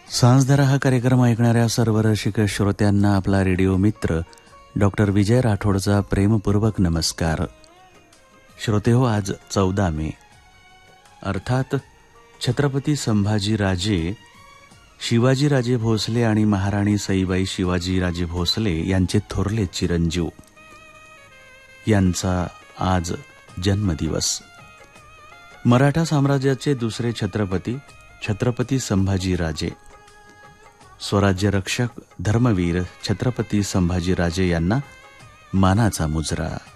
सांजधारा हा कार्यक्रम ऐकणाऱ्या सर्व रसिक श्रोत्यांना आपला रेडिओ मित्र डॉक्टर विजय राठोडचा प्रेमपूर्वक नमस्कार. श्रोते हो, आज 14 मे अर्थात छत्रपती संभाजीराजे शिवाजीराजे भोसले आणि महाराणी सईबाई शिवाजीराजे भोसले यांचे थोरले चिरंजीव यांचा आज जन्मदिवस. मराठा साम्राज्याचे दुसरे छत्रपती छत्रपती संभाजीराजे, स्वराज्य रक्षक धर्मवीर छत्रपती संभाजीराजे यांना मानाचा मुजरा.